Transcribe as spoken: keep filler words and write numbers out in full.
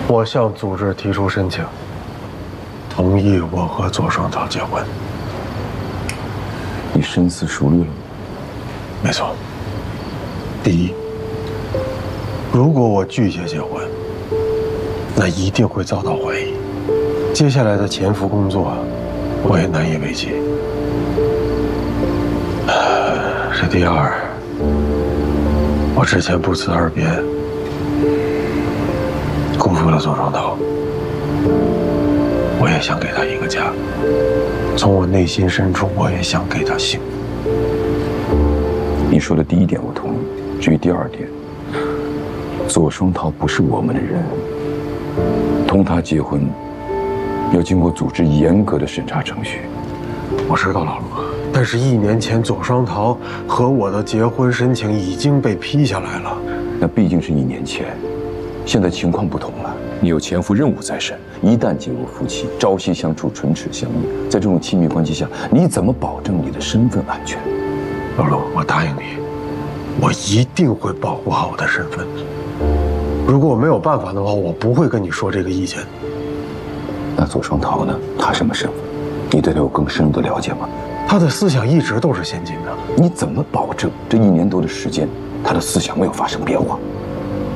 我向组织提出申请，同意我和左双桃结婚。 你深思熟虑了吗？ 没错。第一，如果我拒绝结婚，那一定会遭到怀疑，接下来的潜伏工作我也难以为继。这第二，我之前不辞而别，辜负了左双桃，我也想给她一个家。从我内心深处，我也想给她幸福。 你说的第一点我同意，至于第二点，左双桃不是我们的人，同他结婚要经过组织严格的审查程序。 我知道，老陆，但是，一年前左双桃和我的结婚申请已经被批下来了。 那毕竟是一年前，现在情况不同了。你有潜伏任务在身，一旦结为夫妻，朝夕相处，唇齿相依，在这种亲密关系下，你怎么保证你的身份安全？ 老陆，我答应你，我一定会保护好我的身份。如果我没有办法的话，我不会跟你说这个意见。 那左双桃呢？他什么身份？你对他有更深入的了解吗？ 他的思想一直都是先进的。 你怎么保证这一年多的时间，他的思想没有发生变化？